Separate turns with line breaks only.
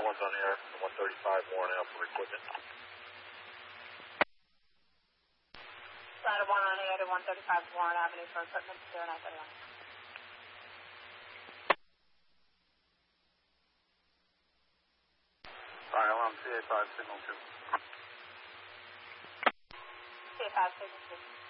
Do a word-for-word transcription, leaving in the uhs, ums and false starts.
one's on the air, one thirty-five Warren out for equipment.
Ladder one on the air to one thirty-five Warren Avenue for equipment, zero nine thirty-one.
Alright, I'm on C A five, signal two.
C A five, signal two.